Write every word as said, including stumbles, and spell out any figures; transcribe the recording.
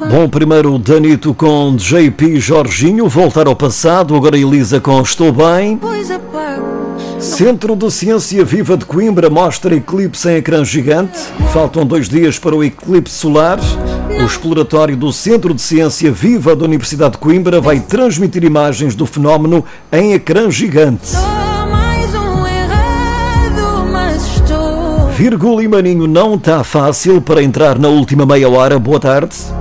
Bom, primeiro Danito com J P Jorginho, Voltar ao Passado, agora Elisa com Estou Bem. Centro de Ciência Viva de Coimbra mostra eclipse em ecrã gigante. Faltam dois dias para o eclipse solar. O exploratório do Centro de Ciência Viva da Universidade de Coimbra vai transmitir imagens do fenómeno em ecrã gigante. Virgula e Maninho, não está fácil para entrar na última meia hora. Boa tarde.